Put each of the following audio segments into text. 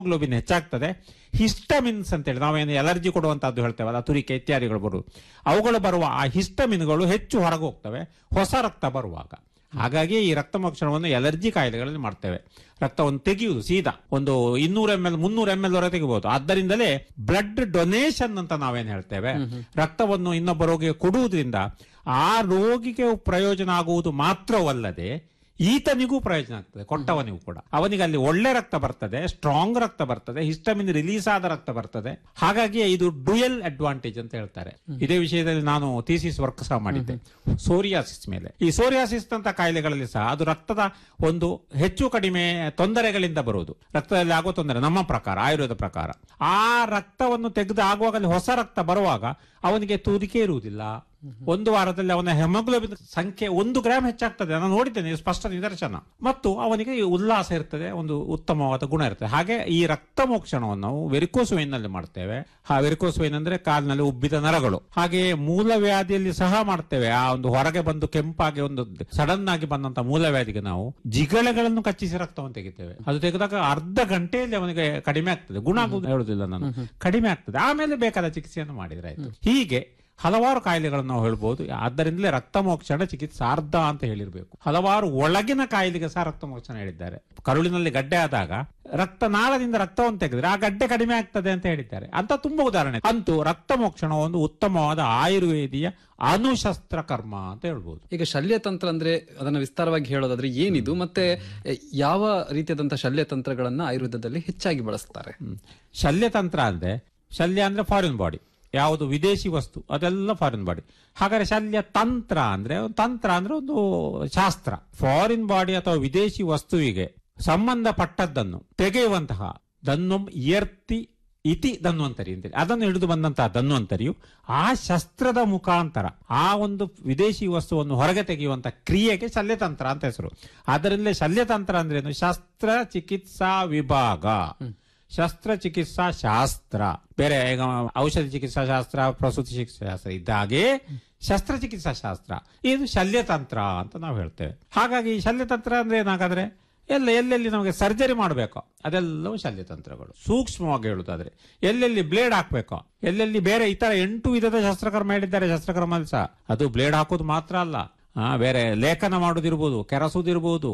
Haemoglobin ಹೆಚ್ಚಾಗ್ತದೆ. Histamines ಅಂತೇಳಿ ನಾವೇನು ಎಲರ್ಜಿ ಕೊಡುವಂತಹದ್ದು ಹೇಳ್ತೇವಲ್ಲ, ತುರಿಕೆ ಇತ್ಯಾದಿಗಳು ಬರುವುದು, ಅವುಗಳು ಬರುವ ಆ ಹಿಸ್ಟಮಿನ್ಗಳು ಹೆಚ್ಚು ಹೊರಗೆ ಹೋಗ್ತವೆ ಹೊಸ ರಕ್ತ ಬರುವಾಗ. ಹಾಗಾಗಿ ಈ ರಕ್ತಮೋಕ್ಷಣವನ್ನು ಎಲರ್ಜಿ ಕಾಯಿಲೆಗಳಲ್ಲಿ ಮಾಡ್ತೇವೆ. ರಕ್ತವನ್ನು ತೆಗೆಯುವುದು ಸೀದಾ ಒಂದು 200 ml 300 ml ವರೆಗೆ ತೆಗಿಬಹುದು. ಆದ್ದರಿಂದಲೇ ಬ್ಲಡ್ ಡೊನೇಷನ್ ಅಂತ ನಾವೇನು ಹೇಳ್ತೇವೆ, ರಕ್ತವನ್ನು ಇನ್ನೊಬ್ಬ ರೋಗಿಗೆ ಕೊಡುವುದರಿಂದ ಆ ರೋಗಿಗೆ ಪ್ರಯೋಜನ ಆಗುವುದು ಮಾತ್ರವಲ್ಲದೆ ಈತನಿಗೂ ಪ್ರಯೋಜನ ಆಗ್ತದೆ, ಕೊಟ್ಟವನಿಗೂ ಕೂಡ. ಅವನಿಗೆ ಅಲ್ಲಿ ಒಳ್ಳೆ ರಕ್ತ ಬರ್ತದೆ, ಸ್ಟ್ರಾಂಗ್ ರಕ್ತ ಬರ್ತದೆ, ಹಿಸ್ಟಮಿನ್ ರಿಲೀಸ್ ಆದ ರಕ್ತ ಬರ್ತದೆ. ಹಾಗಾಗಿ ಇದು ಡ್ಯುಯಲ್ ಅಡ್ವಾಂಟೇಜ್ ಅಂತ ಹೇಳ್ತಾರೆ. ಇದೇ ವಿಷಯದಲ್ಲಿ ನಾನು ಥೀಸಿಸ್ ವರ್ಕ್ ಸಹ ಮಾಡಿದ್ದೆ ಸೋರಿಯಾಸಿಸ್ ಮೇಲೆ. ಈ ಸೋರಿಯಾಸಿಸ್ ಅಂತ ಕಾಯಿಲೆಗಳಲ್ಲಿ ಸಹ ಅದು ರಕ್ತದ ಒಂದು ಹೆಚ್ಚು ಕಡಿಮೆ ತೊಂದರೆಗಳಿಂದ ಬರುವುದು, ರಕ್ತದಲ್ಲಿ ಆಗುವ ತೊಂದರೆ. ನಮ್ಮ ಪ್ರಕಾರ, ಆಯುರ್ವೇದ ಪ್ರಕಾರ, ಆ ರಕ್ತವನ್ನು ತೆಗೆದು ಆಗುವಾಗ ಅಲ್ಲಿ ಹೊಸ ರಕ್ತ ಬರುವಾಗ ಅವನಿಗೆ ತೂರಿಕೆ ಇರುವುದಿಲ್ಲ. ಒಂದು ವಾರದಲ್ಲಿ ಅವನ ಹೆಮೋಗ್ಲೋಬಿನ್ ಸಂಖ್ಯೆ 1 ಗ್ರಾಮ್ ಹೆಚ್ಚಾಗ್ತದೆ. ನಾನು ನೋಡಿದ್ದೇನೆ, ಸ್ಪಷ್ಟ ನಿದರ್ಶನ. ಮತ್ತು ಅವನಿಗೆ ಉಲ್ಲಾಸ ಇರ್ತದೆ, ಒಂದು ಉತ್ತಮವಾದ ಗುಣ ಇರ್ತದೆ. ಹಾಗೆ ಈ ರಕ್ತ ಮೋಕ್ಷಣವನ್ನು ನಾವು ವೆರಿಕೋಸ್ ವೈನ್ ನಲ್ಲಿ ಮಾಡ್ತೇವೆ. ವೆರಿಕೋಸ್ ವೈನ್ ಅಂದ್ರೆ ಕಾಲಿನಲ್ಲಿ ಉಬ್ಬಿದ ನರಗಳು. ಹಾಗೆ ಮೂಲವ್ಯಾಧಿಯಲ್ಲಿ ಸಹ ಮಾಡ್ತೇವೆ. ಆ ಒಂದು ಹೊರಗೆ ಬಂದು ಕೆಂಪಾಗಿ ಒಂದು ಸಡನ್ ಆಗಿ ಬಂದಂತ ಮೂಲವ್ಯಾಧಿಗೆ ನಾವು ಜಿಗಳೆಗಳನ್ನು ಕಚ್ಚಿಸಿ ರಕ್ತವನ್ನು ತೆಗಿತೇವೆ. ಅದು ತೆಗೆದಾಗ ಅರ್ಧ ಗಂಟೆಯಲ್ಲಿ ಅವನಿಗೆ ಕಡಿಮೆ ಆಗ್ತದೆ. ಗುಣ ಆಗುವುದು ಹೇಳುದಿಲ್ಲ ನಾನು, ಕಡಿಮೆ ಆಗ್ತದೆ. ಆಮೇಲೆ ಬೇಕಾದ ಚಿಕಿತ್ಸೆಯನ್ನು ಮಾಡಿದ್ರೆ ಆಯ್ತು. ಹೀಗೆ ಹಲವಾರು ಕಾಯಿಲೆಗಳನ್ನು ನಾವು ಹೇಳ್ಬಹುದು. ಆದ್ದರಿಂದಲೇ ರಕ್ತ ಮೋಕ್ಷಣ ಚಿಕಿತ್ಸಾರ್ಧ ಅಂತ ಹೇಳಿರ್ಬೇಕು. ಹಲವಾರು ಒಳಗಿನ ಕಾಯಿಲೆಗೆ ಸಹ ರಕ್ತ ಮೋಕ್ಷಣ ಹೇಳಿದ್ದಾರೆ. ಕರುಳಿನಲ್ಲಿ ಗಡ್ಡೆ ಆದಾಗ ರಕ್ತನಾಳದಿಂದ ರಕ್ತವನ್ನು ತೆಗೆದ್ರೆ ಆ ಗಡ್ಡೆ ಕಡಿಮೆ ಆಗ್ತದೆ ಅಂತ ಹೇಳಿದ್ದಾರೆ. ಅಂತ ತುಂಬಾ ಉದಾಹರಣೆ. ಅಂತೂ ರಕ್ತ ಮೋಕ್ಷಣ ಒಂದು ಉತ್ತಮವಾದ ಆಯುರ್ವೇದಿಯ ಅನುಶಸ್ತ್ರ ಕರ್ಮ ಅಂತ ಹೇಳ್ಬೋದು. ಈಗ ಶಲ್ಯತಂತ್ರ ಅಂದ್ರೆ ಅದನ್ನ ವಿಸ್ತಾರವಾಗಿ ಹೇಳೋದಾದ್ರೆ ಏನಿದು, ಮತ್ತೆ ಯಾವ ರೀತಿಯಾದಂತಹ ಶಲ್ಯತಂತ್ರಗಳನ್ನ ಆಯುರ್ವೇದದಲ್ಲಿ ಹೆಚ್ಚಾಗಿ ಬಳಸ್ತಾರೆ? ಶಲ್ಯತಂತ್ರ ಅಂದ್ರೆ, ಶಲ್ಯ ಅಂದ್ರೆ ಫಾರಿನ್ ಬಾಡಿ, ಯಾವುದು ವಿದೇಶಿ ವಸ್ತು ಅದೆಲ್ಲ ಫಾರಿನ್ ಬಾಡಿ. ಹಾಗಾದ್ರೆ ಶಲ್ಯ ತಂತ್ರ ಅಂದ್ರೆ ಒಂದು ಶಾಸ್ತ್ರ. ಫಾರಿನ್ ಬಾಡಿ ಅಥವಾ ವಿದೇಶಿ ವಸ್ತುವಿಗೆ ಸಂಬಂಧಪಟ್ಟದ್ದನ್ನು ತೆಗೆಯುವಂತಹ ದನ್ವಂ ಇಯರ್ತಿ ಇತಿ ಧನ್ವಂತರಿ ಅಂತೇಳಿ ಅದನ್ನು ಹಿಡಿದು ಬಂದಂತಹ ಧನ್ವಂತರಿಯು ಆ ಶಸ್ತ್ರದ ಮುಖಾಂತರ ಆ ಒಂದು ವಿದೇಶಿ ವಸ್ತುವನ್ನು ಹೊರಗೆ ತೆಗೆಯುವಂತಹ ಕ್ರಿಯೆಗೆ ಶಲ್ಯತಂತ್ರ ಅಂತ ಹೆಸರು. ಅದರಲ್ಲೇ ಶಲ್ಯತಂತ್ರ ಅಂದ್ರೆ ಶಸ್ತ್ರ ಚಿಕಿತ್ಸಾ ವಿಭಾಗ, ಶಸ್ತ್ರಚಿಕಿತ್ಸಾ ಶಾಸ್ತ್ರ ಬೇರೆ. ಈಗ ಔಷಧಿ ಚಿಕಿತ್ಸಾ ಶಾಸ್ತ್ರ, ಪ್ರಸೂತಿ ಚಿಕಿತ್ಸಾ ಶಾಸ್ತ್ರ ಇದ್ದಾಗೆ ಶಸ್ತ್ರಚಿಕಿತ್ಸಾ ಶಾಸ್ತ್ರ ಇದು ಶಲ್ಯತಂತ್ರ ಅಂತ ನಾವು ಹೇಳ್ತೇವೆ. ಹಾಗಾಗಿ ಶಲ್ಯತಂತ್ರ ಅಂದ್ರೆ ಏನಾಗಾದ್ರೆ ಎಲ್ಲೆಲ್ಲಿ ನಮಗೆ ಸರ್ಜರಿ ಮಾಡಬೇಕೋ ಅದೆಲ್ಲವೂ ಶಲ್ಯತಂತ್ರಗಳು. ಸೂಕ್ಷ್ಮವಾಗಿ ಹೇಳುತ್ತಾದ್ರೆ ಎಲ್ಲೆಲ್ಲಿ ಬ್ಲೇಡ್ ಹಾಕ್ಬೇಕೋ, ಎಲ್ಲೆಲ್ಲಿ ಬೇರೆ ಇತರ 8 ವಿಧದ ಶಸ್ತ್ರಕರ್ಮ ಹೇಳಿದ್ದಾರೆ. ಶಸ್ತ್ರಕರ್ಮದಲ್ಲಿ ಸಹ ಅದು ಬ್ಲೇಡ್ ಹಾಕೋದು ಮಾತ್ರ ಅಲ್ಲ, ಬೇರೆ ಲೇಖನ ಮಾಡುವುದಿರ್ಬೋದು, ಕೆರಸುವುದಿರ್ಬೋದು,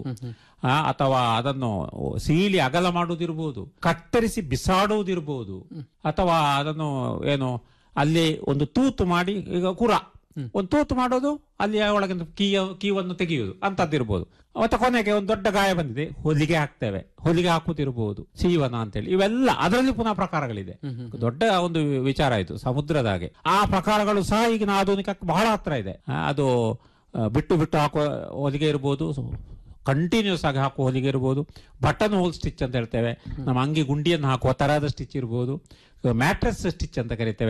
ಅಥವಾ ಅದನ್ನು ಸೀಳಿ ಅಗಲ ಮಾಡುವುದಿರ್ಬೋದು, ಕತ್ತರಿಸಿ ಬಿಸಾಡುವುದಿರ್ಬೋದು, ಅಥವಾ ಅದನ್ನು ಏನು ಅಲ್ಲಿ ಒಂದು ತೂತು ಮಾಡಿ, ಈಗ ಕುರ ಒಂದು ತೂತು ಮಾಡೋದು, ಅಲ್ಲಿ ಒಳಗಿಂದ ಕೀವನ್ನು ತೆಗೆಯುವುದು ಅಂತದ್ದಿರ್ಬೋದು. ಮತ್ತೆ ಕೊನೆಗೆ ಒಂದು ದೊಡ್ಡ ಗಾಯ ಬಂದಿದೆ, ಹೊಲಿಗೆ ಹಾಕ್ತೇವೆ, ಹೊಲಿಗೆ ಹಾಕುತ್ತಿರಬಹುದು, ಸೀವನ ಅಂತೇಳಿ. ಇವೆಲ್ಲ ಅದರಲ್ಲಿ ಪುನಃ ಪ್ರಕಾರಗಳಿದೆ. ದೊಡ್ಡ ಒಂದು ವಿಚಾರ ಇದು, ಸಮುದ್ರದ ಹಾಗೆ. ಆ ಪ್ರಕಾರಗಳು ಸಹ ಈಗಿನ ಆಧುನಿಕಕ್ಕೆ ಬಹಳ ಹತ್ರ ಇದೆ. ಅದು ಬಿಟ್ಟು ಹಾಕುವ ಹೊಲಿಗೆ ಇರ್ಬೋದು, ಕಂಟಿನ್ಯೂಸ್ ಆಗಿ ಹಾಕುವ ಹೊಲಿಗೆ ಇರ್ಬೋದು, ಬಟನ್ ಹೋಲ್ ಸ್ಟಿಚ್ ಅಂತ ಹೇಳ್ತೇವೆ, ನಮ್ಮ ಅಂಗಿ ಗುಂಡಿಯನ್ನು ಹಾಕುವ ತರಹದ ಸ್ಟಿಚ್ ಇರ್ಬೋದು, ಮ್ಯಾಟ್ರೆಸ್ ಸ್ಟಿಚ್ ಅಂತ ಕರಿತೇವೆ,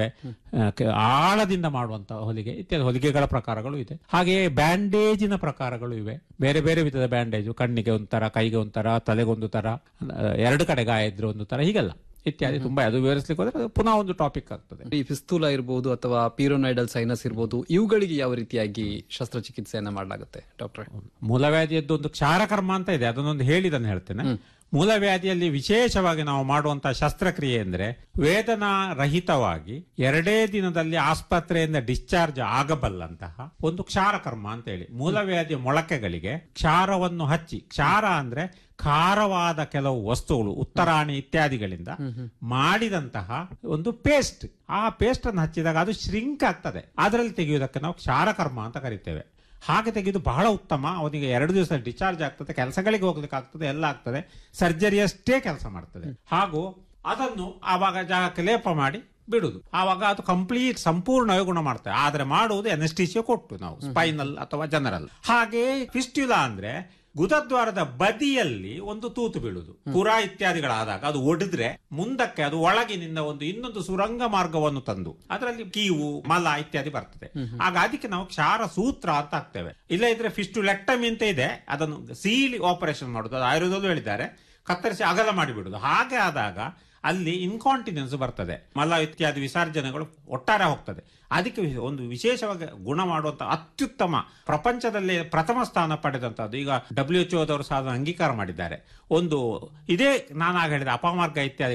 ಆಳದಿಂದ ಮಾಡುವಂತಹ ಹೊಲಿಗೆ, ಇತ್ಯಾದಿ ಹೊಲಿಗೆಗಳ ಪ್ರಕಾರಗಳು ಇದೆ. ಹಾಗೆಯೇ ಬ್ಯಾಂಡೇಜಿನ ಪ್ರಕಾರಗಳು ಇವೆ. ಬೇರೆ ಬೇರೆ ವಿಧದ ಬ್ಯಾಂಡೇಜು, ಕಣ್ಣಿಗೆ ಒಂಥರ, ಕೈಗೆ ಒಂಥರ, ತಲೆಗೊಂದು ತರ, 2 ಕಡೆ ಗಾಯ ಇದ್ರೆ ಒಂದು ತರ, ಹೀಗೆಲ್ಲ ಇತ್ಯಾದಿ ತುಂಬಾ. ಅದು ವಿವರಿಸಲಿಕ್ಕೆ ಹೋದ್ರೆ ಪುನಃ ಒಂದು ಟಾಪಿಕ್ ಆಗ್ತದೆ. ಈ ಫಿಸ್ತುಲಾ ಇರ್ಬೋದು ಅಥವಾ ಪೀರೋನೈಡಲ್ ಸೈನಸ್ ಇರ್ಬೋದು, ಇವುಗಳಿಗೆ ಯಾವ ರೀತಿಯಾಗಿ ಶಸ್ತ್ರಚಿಕಿತ್ಸೆಯನ್ನ ಮಾಡಲಾಗುತ್ತೆ ಡಾಕ್ಟರ್? ಮೂಲವ್ಯಾಧಿಯದ್ದು ಒಂದು ಕ್ಷಾರಕರ್ಮ ಅಂತ ಇದೆ, ಅದನ್ನೊಂದು ಹೇಳಿದನ್ನು ಹೇಳ್ತೇನೆ. ಮೂಲವ್ಯಾಧಿಯಲ್ಲಿ ವಿಶೇಷವಾಗಿ ನಾವು ಮಾಡುವಂತಹ ಶಸ್ತ್ರಕ್ರಿಯೆ ಅಂದ್ರೆ ವೇದನಾ ರಹಿತವಾಗಿ 2 ದಿನದಲ್ಲಿ ಆಸ್ಪತ್ರೆಯಿಂದ ಡಿಸ್ಚಾರ್ಜ್ ಆಗಬಲ್ಲಂತಹ ಒಂದು ಕ್ಷಾರಕರ್ಮ ಅಂತ ಹೇಳಿ. ಮೂಲವ್ಯಾಧಿಯ ಮೊಳಕೆಗಳಿಗೆ ಕ್ಷಾರವನ್ನು ಹಚ್ಚಿ, ಕ್ಷಾರ ಅಂದ್ರೆ ಖಾರವಾದ ಕೆಲವು ವಸ್ತುಗಳು, ಉತ್ತರಾಣಿ ಇತ್ಯಾದಿಗಳಿಂದ ಮಾಡಿದಂತಹ ಒಂದು ಪೇಸ್ಟ್. ಆ ಪೇಸ್ಟ್ ಅನ್ನು ಹಚ್ಚಿದಾಗ ಅದು ಶ್ರಿಂಕ್ ಆಗ್ತದೆ. ಅದರಲ್ಲಿ ತೆಗೆಯುವುದಕ್ಕೆ ನಾವು ಕ್ಷಾರಕರ್ಮ ಅಂತ ಕರಿತೇವೆ. ಹಾಗೆ ತೆಗೆದು ಬಹಳ ಉತ್ತಮ. ಅವನಿಗೆ 2 ದಿವಸ ಡಿಸ್ಚಾರ್ಜ್ ಆಗ್ತದೆ, ಕೆಲಸಗಳಿಗೆ ಹೋಗ್ಲಿಕ್ಕೆ ಆಗ್ತದೆ, ಎಲ್ಲ ಆಗ್ತದೆ. ಸರ್ಜರಿ ಅಷ್ಟೇ ಕೆಲಸ ಮಾಡ್ತದೆ. ಹಾಗೂ ಅದನ್ನು ಆವಾಗ ಜಾಗಕ್ಕೆ ಲೇಪ ಮಾಡಿ ಬಿಡುದು. ಆವಾಗ ಅದು ಕಂಪ್ಲೀಟ್ ಸಂಪೂರ್ಣವಾಗಿ ಗುಣ ಮಾಡ್ತೇವೆ. ಆದ್ರೆ ಮಾಡುವುದು ಅನೆಸ್ಟೀಸಿಯಾ ಕೊಟ್ಟು ನಾವು, ಸ್ಪೈನಲ್ ಅಥವಾ ಜನರಲ್. ಹಾಗೆ ಫಿಸ್ಟ್ಯುಲಾ ಅಂದ್ರೆ ಗುದದ್ವಾರದ ಬದಿಯಲ್ಲಿ ಒಂದು ತೂತು ಬೀಳುವುದು, ಪುರ ಇತ್ಯಾದಿಗಳಾದಾಗ ಅದು ಒಡೆದ್ರೆ ಮುಂದಕ್ಕೆ ಅದು ಒಳಗಿನಿಂದ ಇನ್ನೊಂದು ಸುರಂಗ ಮಾರ್ಗವನ್ನು ತಂದು ಅದರಲ್ಲಿ ಕೀವು, ಮಲ ಇತ್ಯಾದಿ ಬರ್ತದೆ. ಆಗ ಅದಕ್ಕೆ ನಾವು ಕ್ಷಾರ ಸೂತ್ರ ಅಂತ ಹಾಕ್ತೇವೆ. ಇಲ್ಲ ಇದ್ರೆ ಫಿಸ್ಟುಲೆಕ್ಟಮಿ ಅಂತ ಇದೆ, ಅದನ್ನು ಸೀಲಿ ಆಪರೇಷನ್ ಮಾಡುದು. ಅದು ಆಯುರ್ವೇದದಲ್ಲೂ ಹೇಳಿದ್ದಾರೆ. ಕತ್ತರಿಸಿ ಅಗಲ ಮಾಡಿಬಿಡುದು. ಹಾಗೆ ಆದಾಗ ಅಲ್ಲಿ ಇನ್ಕಾಂಟಿನೆನ್ಸ್ ಬರ್ತದೆ, ಮಲ ಇತ್ಯಾದಿ ವಿಸರ್ಜನೆಗಳು ಒಟ್ಟಾರೆ ಹೋಗ್ತದೆ. ಅದಕ್ಕೆ ಒಂದು ವಿಶೇಷವಾಗಿ ಗುಣ ಮಾಡುವಂತ ಅತ್ಯುತ್ತಮ, ಪ್ರಪಂಚದಲ್ಲೇ ಪ್ರಥಮ ಸ್ಥಾನ ಪಡೆದಂತದ್ದು, ಈಗ WHO ದವರು ಸಹ ಅಂಗೀಕಾರ ಮಾಡಿದ್ದಾರೆ. ಒಂದು ಇದೇ ನಾನಾಗ ಹೇಳಿದ ಅಪಮಾರ್ಗ ಇತ್ಯಾದಿ